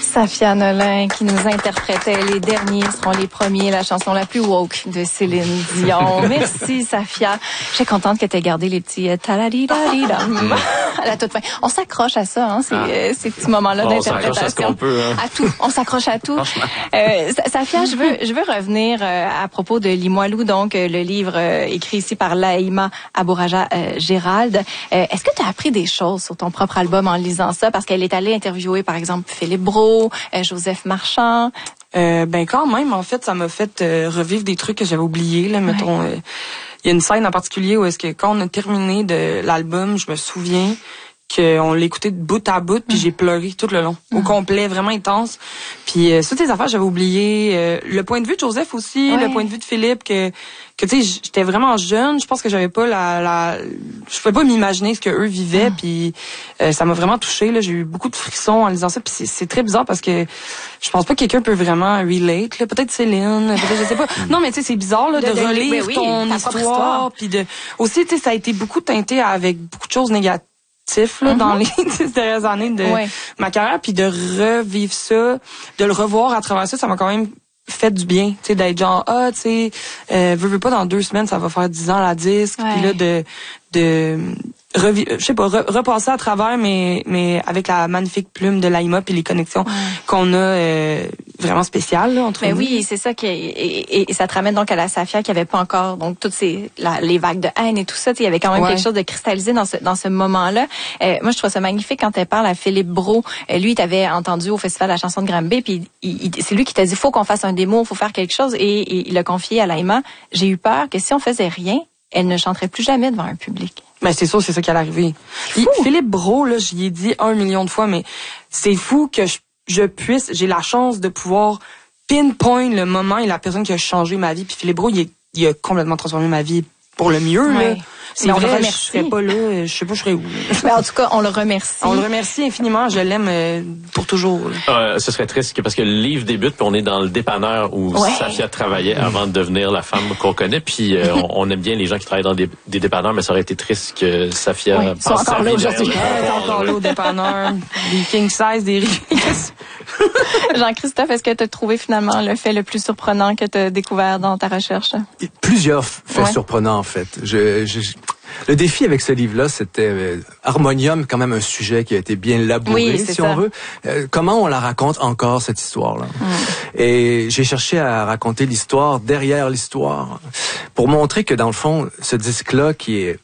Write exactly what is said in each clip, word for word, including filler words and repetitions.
Safia Nolin qui nous interprétait Les derniers seront les premiers, la chanson la plus woke de Céline Dion. Merci Safia. Je suis contente que tu aies gardé les petits taladidadidam à la toute fin. On s'accroche à ça, hein, ces, ah. ces petits moments-là bon, d'interprétation. On s'accroche à ce qu'on peut. Hein. À tout. On s'accroche à tout. Euh, Safia, je veux, je veux revenir euh, à propos de Limoilou, donc euh, le livre euh, écrit ici par Laïma Abouraja euh, Gérald. Euh, est-ce que tu as appris des choses sur ton propre album en lisant ça? Parce qu'elle est allée interviewer, par exemple, Philippe Brault, euh, Joseph Marchand. Euh, ben quand même, en fait, ça m'a fait euh, revivre des trucs que j'avais oubliés. Là, mettons, il ouais. euh, y a une scène en particulier où est-ce que quand on a terminé de l'album, je me souviens qu'on l'écoutait de bout à bout, puis mmh. j'ai pleuré tout le long, mmh. au complet, vraiment intense. Puis euh, toutes ces affaires, j'avais oublié. Euh, le point de vue de Joseph aussi, ouais. le point de vue de Philippe, que que tu sais, j'étais vraiment jeune. Je pense que j'avais pas la, la je pouvais pas m'imaginer ce que eux vivaient. Mmh. Puis euh, ça m'a vraiment touchée. Là, j'ai eu beaucoup de frissons en lisant ça. Puis c'est, c'est très bizarre parce que je pense pas que quelqu'un peut vraiment relate. Là. Peut-être Céline, peut-être je sais pas. Mmh. Non, mais tu sais, c'est bizarre là de, de, de relire oui, ton oui, histoire. Puis de aussi, tu sais, ça a été beaucoup teinté avec beaucoup de choses négatives. Là, mm-hmm. dans les dix dernières années de ouais. ma carrière, puis de revivre ça, de le revoir à travers ça, ça m'a quand même fait du bien, tu sais, d'être genre, ah, tu sais, euh, veux, veux pas, dans deux semaines, ça va faire dix ans la disque, ouais. puis là, de, de, revi- je sais pas, re- repasser à travers, mais, mais avec la magnifique plume de Laïma puis les connexions ouais. qu'on a euh, vraiment spéciales, là, entre mais nous. Oui, c'est ça qui, et, et, et ça te ramène donc à la Safia qui avait pas encore, donc, toutes ces, la, les vagues de haine et tout ça, il y avait quand même ouais. quelque chose de cristallisé dans ce, dans ce moment-là. Euh, moi, je trouve ça magnifique quand elle parle à Philippe Brault. Euh, lui, t'avais entendu au Festival de la chanson de Granby, puis il, il, c'est lui qui t'a dit, faut qu'on fasse un démo, faut faire quelque chose, et, et il a confié à Laïma, j'ai eu peur que si on faisait rien, elle ne chanterait plus jamais devant un public. Ben c'est sûr, c'est ça qui allait arriver. Puis Philippe Brault, là, j'y ai dit un million de fois, mais c'est fou que je, je puisse, j'ai la chance de pouvoir pinpoint le moment et la personne qui a changé ma vie. Puis Philippe Brault, il, est, il a complètement transformé ma vie pour le mieux. Ouais. Là. C'est mais vrai, je serais pas là, je sais pas, je serais où. Mais en tout cas, on le remercie. On le remercie infiniment, je l'aime euh, pour toujours. Euh, ce serait triste parce que le livre débute, puis on est dans le dépanneur où ouais. Safia travaillait avant de devenir la femme qu'on connaît, puis euh, on, on aime bien les gens qui travaillent dans des, des dépanneurs, mais ça aurait été triste que Safia ouais, passe sa vie aujourd'hui. Elle est encore là au dépanneur, des king size, des Jean-Christophe, est-ce que tu as trouvé finalement le fait le plus surprenant que tu as découvert dans ta recherche? Plusieurs faits ouais. surprenants, en fait. Je, je, le défi avec ce livre-là, c'était euh, Harmonium, quand même un sujet qui a été bien labouré, oui, si ça. on veut. Euh, comment on la raconte encore, cette histoire-là? Mm. Et j'ai cherché à raconter l'histoire derrière l'histoire pour montrer que, dans le fond, ce disque-là qui est...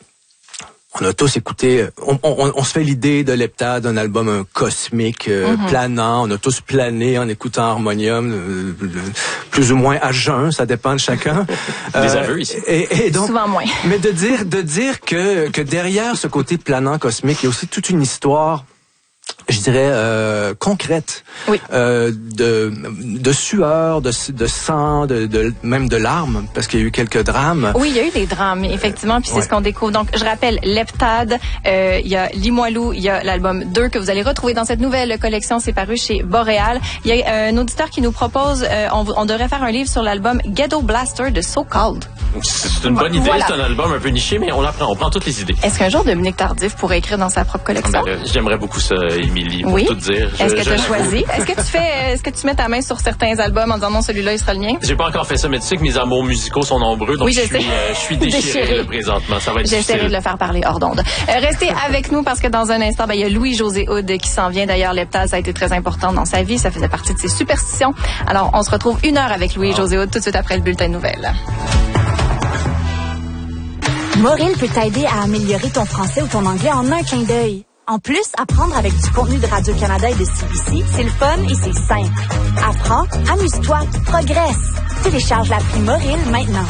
On a tous écouté, on, on, on se fait l'idée de Leptade, d'un album un cosmique, euh, mm-hmm. planant. On a tous plané en écoutant Harmonium, euh, plus ou moins à jeun, ça dépend de chacun. Des euh, aveux ici. Et, et donc, souvent moins. Mais de dire, de dire que, que derrière ce côté planant cosmique, il y a aussi toute une histoire, je dirais, euh, concrète, oui. euh, de, de sueur, de, de sang, de, de, même de larmes, parce qu'il y a eu quelques drames. Oui, il y a eu des drames, effectivement, puis c'est ouais. ce qu'on découvre. Donc, je rappelle, Leptade, euh, il y a Limoilou, il y a l'album deux que vous allez retrouver dans cette nouvelle collection, c'est paru chez Boréal. Il y a euh, un auditeur qui nous propose, euh, on, on devrait faire un livre sur l'album Ghetto Blaster de So Called. C'est une bonne idée, voilà. C'est un album un peu niché, mais on l'apprend, on prend toutes les idées. Est-ce qu'un jour Dominique Tardif pourrait écrire dans sa propre collection? Ben, j'aimerais beaucoup ça, Émilie, pour oui? tout dire. Est-ce je, que tu as choisi? Est-ce que tu fais, est-ce que tu mets ta main sur certains albums en disant non, celui-là, il sera le mien? J'ai pas encore fait ça, mais tu sais que mes amours musicaux sont nombreux, donc oui, je, je, suis, euh, je suis déchiré, déchiré. Là, présentement. Ça va être J'essaierai difficile. de le faire parler hors d'onde. Euh, restez avec nous parce que dans un instant, ben, il y a Louis-José Hood qui s'en vient. D'ailleurs, Leptade, ça a été très important dans sa vie. Ça faisait partie de ses superstitions. Alors, on se retrouve une heure avec Louis-José Hood tout de suite après le bulletin de nouvelles. Moril peut t'aider à améliorer ton français ou ton anglais en un clin d'œil. En plus, apprendre avec du contenu de Radio-Canada et de C B C, c'est le fun et c'est simple. Apprends, amuse-toi, progresse. Télécharge l'appli Moril maintenant.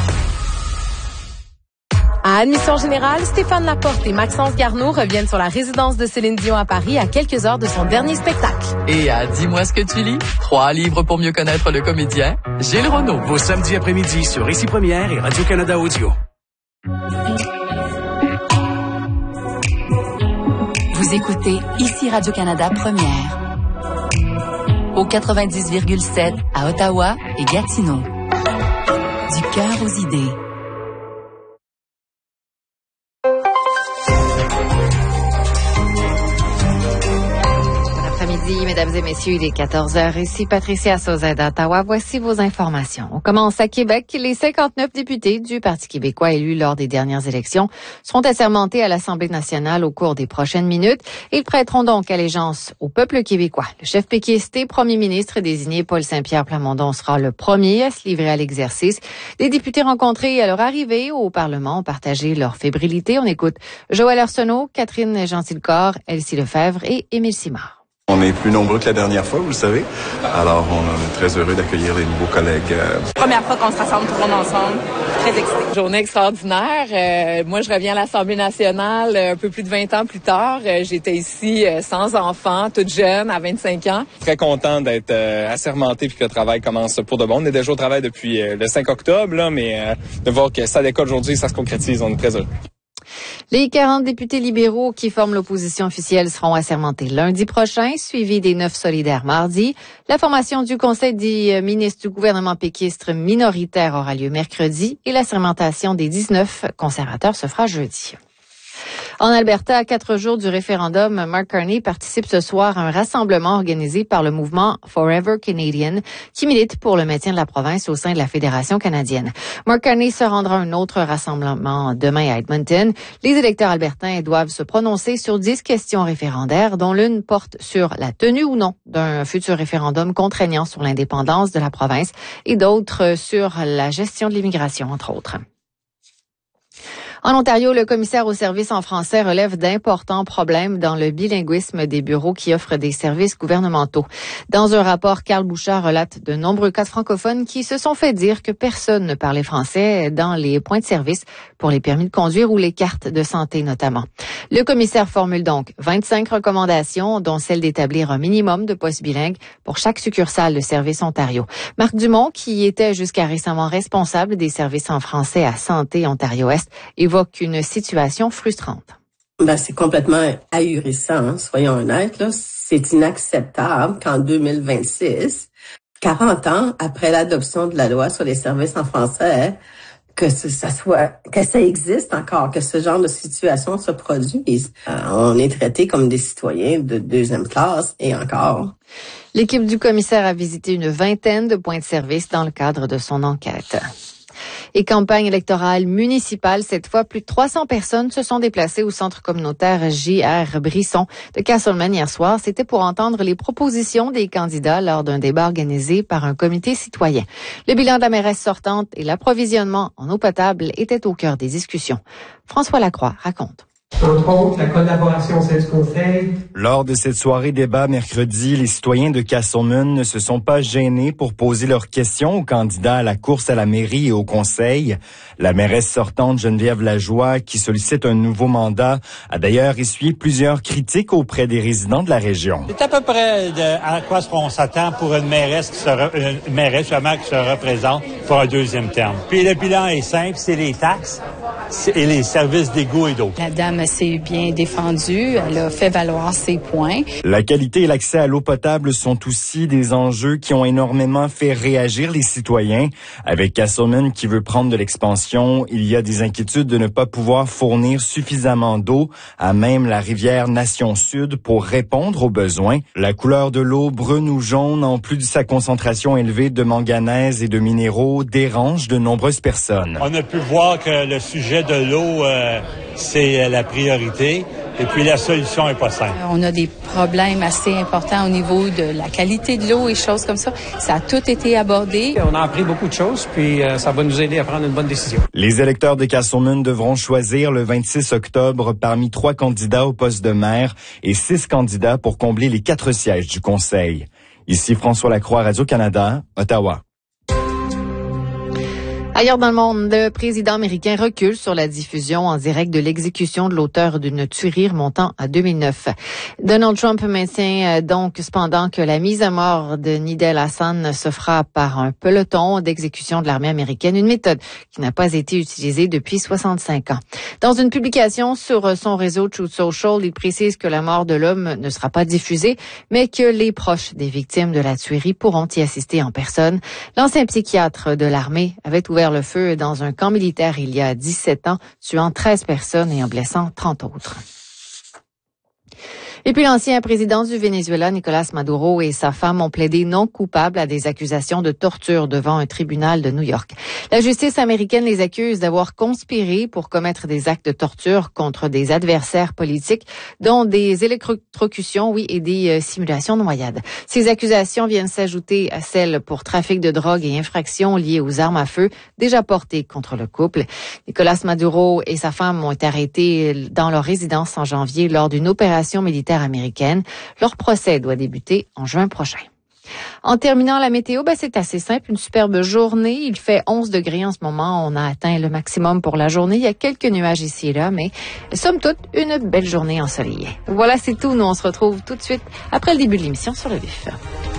À Admission Générale, Stéphane Laporte et Maxence Garneau reviennent sur la résidence de Céline Dion à Paris à quelques heures de son dernier spectacle. Et à Dis-moi ce que tu lis, trois livres pour mieux connaître le comédien, Gilles Renaud. Vos samedis après-midi sur Ici Première et Radio-Canada Audio. Vous écoutez Ici Radio-Canada Première. Au quatre-vingt-dix virgule sept à Ottawa et Gatineau. Du cœur aux idées. midi, mesdames et messieurs, il est quatorze heures. Ici Patricia Sauzet d'Ottawa. Voici vos informations. On commence à Québec. Les cinquante-neuf députés du Parti québécois élus lors des dernières élections seront assermentés à l'Assemblée nationale au cours des prochaines minutes. Ils prêteront donc allégeance au peuple québécois. Le chef péquiste et premier ministre désigné, Paul Saint-Pierre Plamondon, sera le premier à se livrer à l'exercice. Les députés rencontrés à leur arrivée au Parlement ont partagé leur fébrilité. On écoute Joël Arsenault, Catherine Gentilcorps, Elsie Lefebvre et Émile Simard. On est plus nombreux que la dernière fois, vous le savez. Alors, on est très heureux d'accueillir les nouveaux collègues. Première fois qu'on se rassemble tout le monde ensemble. Très excité. Journée extraordinaire. Euh, moi, je reviens à l'Assemblée nationale un peu plus de vingt ans plus tard. Euh, j'étais ici euh, sans enfant, toute jeune, à vingt-cinq ans. Très content d'être euh, assermenté puis que le travail commence pour de bon. On est déjà au travail depuis euh, le cinq octobre, là, mais euh, de voir que ça décolle aujourd'hui, ça se concrétise, on est très heureux. Les quarante députés libéraux qui forment l'opposition officielle seront assermentés lundi prochain, suivis des neuf solidaires mardi. La formation du Conseil des ministres du gouvernement péquiste minoritaire aura lieu mercredi et l'assermentation des dix-neuf conservateurs se fera jeudi. En Alberta, à quatre jours du référendum, Mark Carney participe ce soir à un rassemblement organisé par le mouvement Forever Canadian qui milite pour le maintien de la province au sein de la Fédération canadienne. Mark Carney se rendra à un autre rassemblement demain à Edmonton. Les électeurs albertains doivent se prononcer sur dix questions référendaires, dont l'une porte sur la tenue ou non d'un futur référendum contraignant sur l'indépendance de la province et d'autres sur la gestion de l'immigration, entre autres. En Ontario, le commissaire aux services en français relève d'importants problèmes dans le bilinguisme des bureaux qui offrent des services gouvernementaux. Dans un rapport, Carl Bouchard relate de nombreux cas de francophones qui se sont fait dire que personne ne parlait français dans les points de service pour les permis de conduire ou les cartes de santé notamment. Le commissaire formule donc vingt-cinq recommandations, dont celle d'établir un minimum de postes bilingues pour chaque succursale de Service Ontario. Marc Dumont, qui était jusqu'à récemment responsable des services en français à Santé Ontario-Est, évoque une situation frustrante. Ben, c'est complètement ahurissant, hein, soyons honnêtes. Là. C'est inacceptable qu'en deux mille vingt-six, quarante ans après l'adoption de la loi sur les services en français, que ça soit, que ça existe encore, que ce genre de situation se produise. Euh, on est traités comme des citoyens de deuxième classe et encore. L'équipe du commissaire a visité une vingtaine de points de service dans le cadre de son enquête. Et campagne électorale municipale, cette fois, plus de trois cents personnes se sont déplacées au centre communautaire J R Brisson de Castlemaine hier soir. C'était pour entendre les propositions des candidats lors d'un débat organisé par un comité citoyen. Le bilan de la mairesse sortante et l'approvisionnement en eau potable étaient au cœur des discussions. François Lacroix raconte. Entre autres, la collaboration au sein du conseil. Lors de cette soirée débat mercredi, les citoyens de Castlemaine ne se sont pas gênés pour poser leurs questions aux candidats à la course à la mairie et au conseil. La mairesse sortante Geneviève Lajoie, qui sollicite un nouveau mandat, a d'ailleurs essuyé plusieurs critiques auprès des résidents de la région. C'est à peu près de, à quoi on s'attend pour une mairesse qui se, re, une mairesse justement qui se représente pour un deuxième terme. Puis le bilan est simple, c'est les taxes et les services d'égout et d'eau. La dame s'est bien défendue, elle a fait valoir ses points. La qualité et l'accès à l'eau potable sont aussi des enjeux qui ont énormément fait réagir les citoyens. Avec Castlemaine qui veut prendre de l'expansion, il y a des inquiétudes de ne pas pouvoir fournir suffisamment d'eau à même la rivière Nation Sud pour répondre aux besoins. La couleur de l'eau brune ou jaune, en plus de sa concentration élevée de manganèse et de minéraux, dérange de nombreuses personnes. On a pu voir que le sujet de l'eau, euh, c'est la priorité. Et puis, la solution est pas simple. On a des problèmes assez importants au niveau de la qualité de l'eau et choses comme ça. Ça a tout été abordé. On a appris beaucoup de choses, puis euh, ça va nous aider à prendre une bonne décision. Les électeurs de Castlemaine devront choisir le vingt-six octobre parmi trois candidats au poste de maire et six candidats pour combler les quatre sièges du conseil. Ici François Lacroix, Radio-Canada, Ottawa. Ailleurs dans le monde, le président américain recule sur la diffusion en direct de l'exécution de l'auteur d'une tuerie remontant à deux mille neuf. Donald Trump maintient donc cependant que la mise à mort de Nidal Hassan se fera par un peloton d'exécution de l'armée américaine, une méthode qui n'a pas été utilisée depuis soixante-cinq ans. Dans une publication sur son réseau Truth Social, il précise que la mort de l'homme ne sera pas diffusée, mais que les proches des victimes de la tuerie pourront y assister en personne. L'ancien psychiatre de l'armée avait ouvert le feu dans un camp militaire il y a dix-sept ans, tuant treize personnes et en blessant trente autres. Et puis l'ancien président du Venezuela, Nicolas Maduro, et sa femme ont plaidé non coupables à des accusations de torture devant un tribunal de New York. La justice américaine les accuse d'avoir conspiré pour commettre des actes de torture contre des adversaires politiques, dont des électrocutions, oui, et des euh, simulations de noyade. Ces accusations viennent s'ajouter à celles pour trafic de drogue et infractions liées aux armes à feu déjà portées contre le couple. Nicolas Maduro et sa femme ont été arrêtés dans leur résidence en janvier lors d'une opération militaire américaine. Leur procès doit débuter en juin prochain. En terminant la météo, ben c'est assez simple, une superbe journée. Il fait onze degrés en ce moment. On a atteint le maximum pour la journée. Il y a quelques nuages ici et là, mais somme toute, une belle journée ensoleillée. Voilà, c'est tout. Nous, on se retrouve tout de suite après le début de l'émission sur Le Vif.